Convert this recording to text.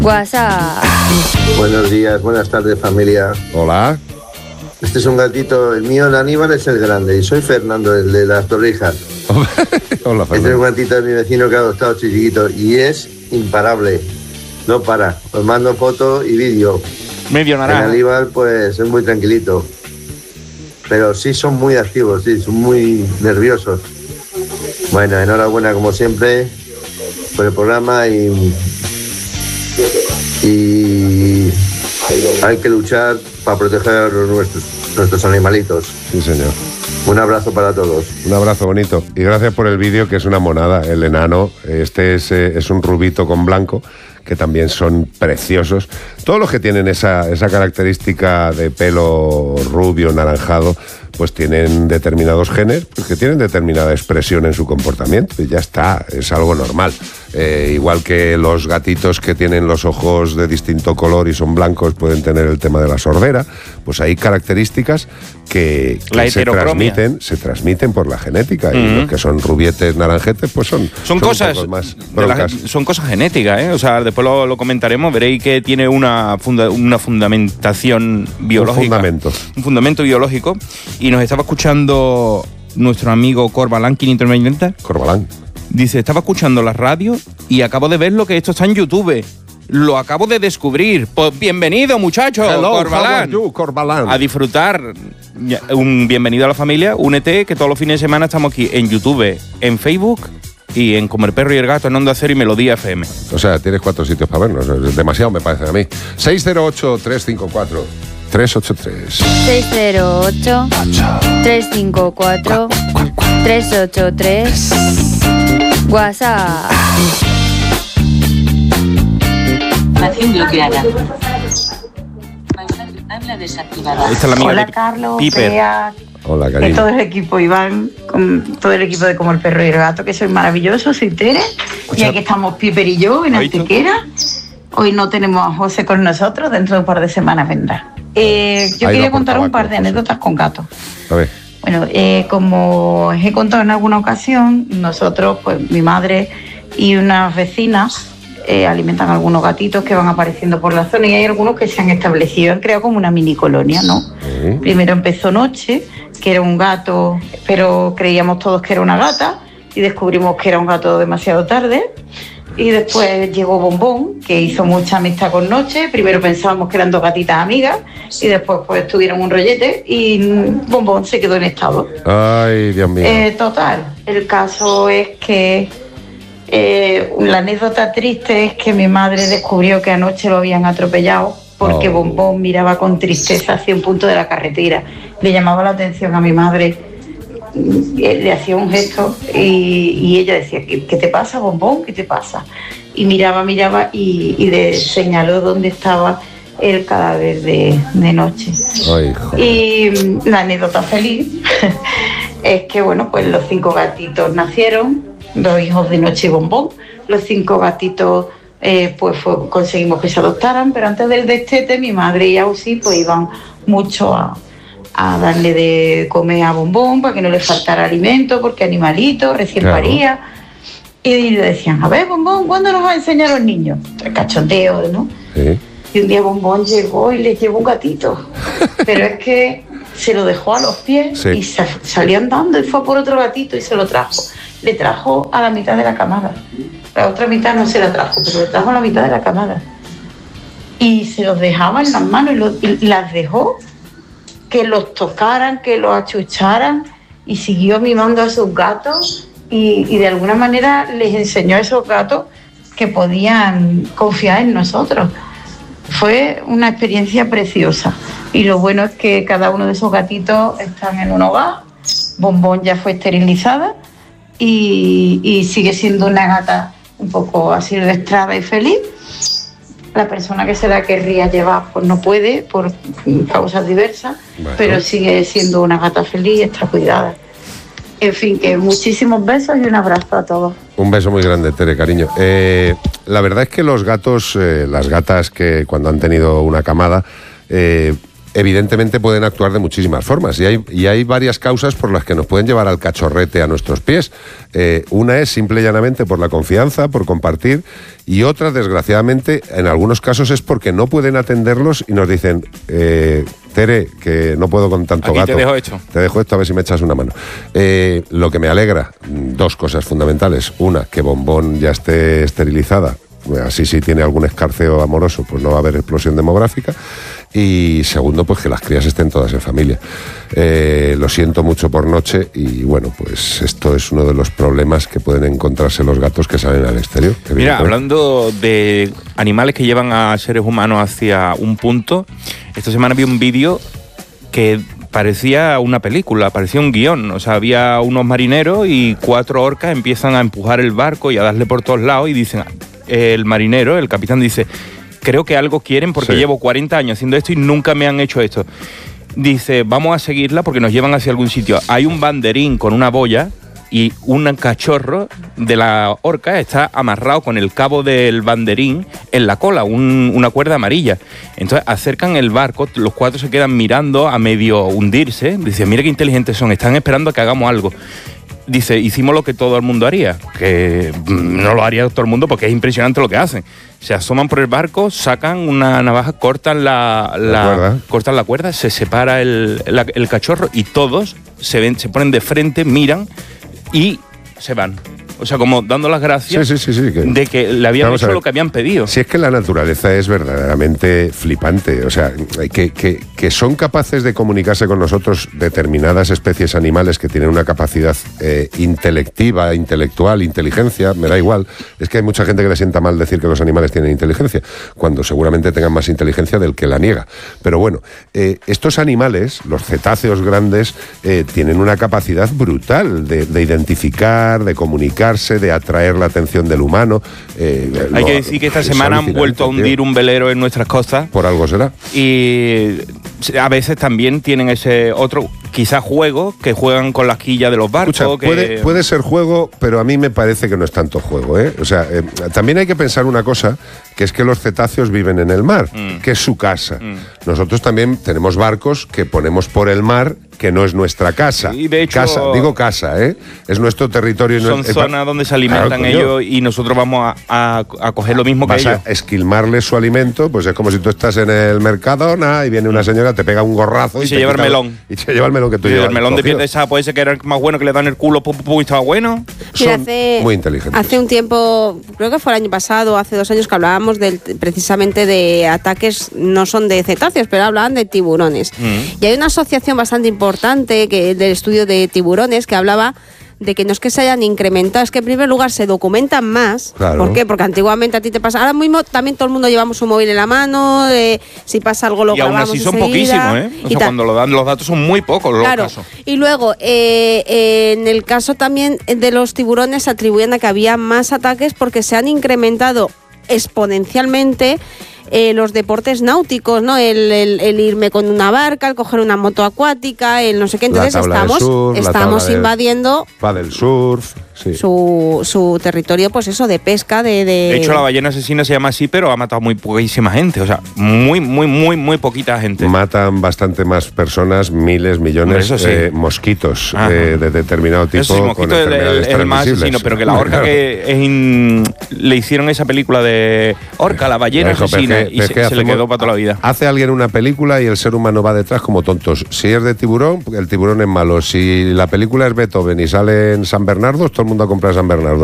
WhatsApp. Buenos días, buenas tardes, familia. Hola. Este es un gatito, el mío, el Aníbal, es el grande, y soy Fernando, el de las Torrijas. Hola, Este es Fernando. un gatito de mi vecino que ha adoptado chiquito y es imparable, no para. Os mando foto y vídeo. Medio El naranja. Aníbal, pues, es muy tranquilito, pero sí son muy activos, sí, son muy nerviosos. Bueno, enhorabuena como siempre por el programa y hay que luchar para proteger a nuestros animalitos. Sí, señor. Un abrazo para todos. Un abrazo bonito. Y gracias por el vídeo, que es una monada. El enano, este es un rubito con blanco, que también son preciosos. Todos los que tienen esa característica de pelo rubio, naranjado, pues tienen determinados genes, pues que tienen determinada expresión en su comportamiento, y ya está, es algo normal. Igual que los gatitos que tienen los ojos de distinto color y son blancos pueden tener el tema de la sordera, pues hay características que se transmiten por la genética, y los que son rubietes, naranjetes, pues son cosas un poco más broncas. son cosas genéticas, ¿eh? O sea, después lo comentaremos, veréis que tiene una fundamentación biológica. Un fundamento biológico. Y nos estaba escuchando nuestro amigo Corbalán 520. Corbalán. Dice, estaba escuchando la radio y acabo de ver lo que esto está en YouTube. Lo acabo de descubrir. Pues bienvenido, muchachos. Hello, Corbalán. how are you, Corbalán? A disfrutar. Un bienvenido a la familia. Únete, que todos los fines de semana estamos aquí en YouTube, en Facebook y en Como el Perro y el Gato, en Onda Cero y Melodía FM. O sea, tienes 4 sitios para vernos. Es demasiado, me parece a mí. 608-354-383. 608-354-383. WhatsApp. Información bloqueada. Habla desactivada. Esta es la amiga Hola de Carlos, Piper. Bea, Hola, y cariño. todo el equipo Iván, con todo el equipo de Como el Perro y el Gato, que soy maravilloso, soy Tere, y aquí estamos Piper y yo en Antequera. Hoy no tenemos a José con nosotros, dentro de un par de semanas vendrá. Yo Ahí quería va por contar un tabaco, par de José. anécdotas con gatos. A ver. Bueno, como os he contado en alguna ocasión, nosotros, pues mi madre y unas vecinas alimentan a algunos gatitos que van apareciendo por la zona, y hay algunos que se han establecido, han creado como una mini colonia, ¿no? Sí. Primero empezó Noche, que era un gato, pero creíamos todos que era una gata, y descubrimos que era un gato demasiado tarde. Y después llegó Bombón, que hizo mucha amistad con Noche. Primero pensábamos que eran dos gatitas amigas, y después pues tuvieron un rollete y Bombón se quedó en estado. Ay, Dios mío. Total, el caso es que la anécdota triste es que mi madre descubrió que anoche lo habían atropellado porque Oh. Bombón miraba con tristeza hacia un punto de la carretera. Le llamaba la atención a mi madre, le hacía un gesto y ella decía, ¿qué te pasa, Bombón? ¿Qué te pasa? Y miraba y le señaló dónde estaba el cadáver de Noche. Ay, joder. Y la anécdota feliz es que, bueno, pues los 5 gatitos nacieron, 2 hijos de Noche y Bombón. Los 5 gatitos, conseguimos que se adoptaran, pero antes del destete, mi madre y Ausi pues iban mucho a darle de comer a Bombón para que no le faltara alimento, porque animalito, recién Claro. paría. Y le decían, a ver, Bombón, ¿cuándo nos va a enseñar a los niños? El cachondeo, ¿no? Sí. Y un día Bombón llegó y le llevó un gatito. Pero es que se lo dejó a los pies, Sí. y salió andando y fue por otro gatito y se lo trajo. Le trajo a la mitad de la camada. La otra mitad no se la trajo, pero le trajo a la mitad de la camada. Y se los dejaba en las manos y las dejó que los tocaran, que los achucharan, y siguió mimando a sus gatos y de alguna manera les enseñó a esos gatos que podían confiar en nosotros. Fue una experiencia preciosa, y lo bueno es que cada uno de esos gatitos están en un hogar. Bombón ya fue esterilizada y sigue siendo una gata un poco asilvestrada y feliz. La persona que se la querría llevar pues no puede por causas diversas, Bueno. pero sigue siendo una gata feliz y está cuidada. En fin, que muchísimos besos y un abrazo a todos. Un beso muy grande, Tere, cariño. La verdad es que los gatos, las gatas que cuando han tenido una camada, evidentemente pueden actuar de muchísimas formas y hay varias causas por las que nos pueden llevar al cachorrete a nuestros pies. Una es simple y llanamente por la confianza, por compartir, y otra, desgraciadamente, en algunos casos es porque no pueden atenderlos y nos dicen, Tere, que no puedo con tanto Aquí gato. te dejo esto. Te dejo esto, a ver si me echas una mano. Lo que me alegra, dos cosas fundamentales. Una, que Bombón ya esté esterilizada. Así si tiene algún escarceo amoroso, pues no va a haber explosión demográfica. Y segundo, pues que las crías estén todas en familia. Lo siento mucho por Noche y bueno, pues esto es uno de los problemas que pueden encontrarse los gatos que salen al exterior. Mira, hablando de animales que llevan a seres humanos hacia un punto, esta semana vi un vídeo que parecía una película, parecía un guión. O sea, había unos marineros y 4 orcas empiezan a empujar el barco y a darle por todos lados y dicen, el marinero, el capitán dice, creo que algo quieren porque llevo 40 años haciendo esto y nunca me han hecho esto. Dice, vamos a seguirla porque nos llevan hacia algún sitio. Hay un banderín con una boya y un cachorro de la orca está amarrado con el cabo del banderín en la cola, una cuerda amarilla. Entonces acercan el barco, los 4 se quedan mirando a medio hundirse. Dice, mira qué inteligentes son, están esperando a que hagamos algo. Dice, hicimos lo que todo el mundo haría, que no lo haría todo el mundo porque es impresionante lo que hacen. Se asoman por el barco, sacan una navaja, cortan la cuerda, se separa el cachorro y todos se ponen de frente, miran y se van. O sea, como dando las gracias de que le habían hecho lo que habían pedido. Si es que la naturaleza es verdaderamente flipante. O sea, que son capaces de comunicarse con nosotros determinadas especies animales que tienen una capacidad intelectiva, intelectual, inteligencia, me da igual. Es que hay mucha gente que le sienta mal decir que los animales tienen inteligencia, cuando seguramente tengan más inteligencia del que la niega. Pero bueno, estos animales, los cetáceos grandes, tienen una capacidad brutal de identificar, de comunicar, de atraer la atención del humano. Hay que decir que esta semana han vuelto a hundir un velero en nuestras costas. Por algo será. Y a veces también tienen ese otro, quizás juego, que juegan con la quilla de los barcos. Escucha, puede ser juego, pero a mí me parece que no es tanto juego, ¿eh? O sea, también hay que pensar una cosa, que es que los cetáceos viven en el mar, que es su casa. Nosotros también tenemos barcos que ponemos por el mar, que no es nuestra casa. Y de hecho, casa, ¿eh? Es nuestro territorio. Son zonas donde se alimentan ellos y nosotros vamos a coger lo mismo que ellos. Vas a esquilmarles su alimento, pues es como si tú estás en el Mercadona y viene una señora, te pega un gorrazo y se lleva el melón. Y se lleva el melón que tú llevas. El melón de piel de esa puede ser que era más bueno, que le dan el culo y estaba bueno. Son muy inteligentes. Hace un tiempo, creo que fue el año pasado, hace 2 años, que hablábamos precisamente de ataques, no son de cetáceos, pero hablaban de tiburones. Y hay una asociación bastante importante del estudio de tiburones que hablaba de que no es que se hayan incrementado, es que en primer lugar se documentan más. Claro. ¿Por qué? Porque antiguamente a ti te pasa. Ahora mismo también todo el mundo llevamos su móvil en la mano, si pasa algo lo grabamos. Y aún así son poquísimos, ¿eh? O sea, cuando lo dan los datos son muy pocos los casos. Y luego, en el caso también de los tiburones, se atribuyen a que había más ataques porque se han incrementado exponencialmente los deportes náuticos, ¿no? El irme con una barca, el coger una moto acuática, el no sé qué. Entonces estamos invadiendo paddle surf, sí. su territorio, pues eso, de pesca, de hecho, la ballena asesina se llama así, pero ha matado muy poquísima gente. O sea, muy poquita gente. Matan bastante más personas, miles, millones, mosquitos de determinado tipo. Eso sí, mosquito es el más asesino, pero que la orca le hicieron esa película de Orca, la ballena asesina, y se le quedó para toda la vida. Hace alguien una película y el ser humano va detrás como tontos. Si es de tiburón, el tiburón es malo. Si la película es Beethoven y sale en San Bernardo, todo el mundo a comprar San Bernardo.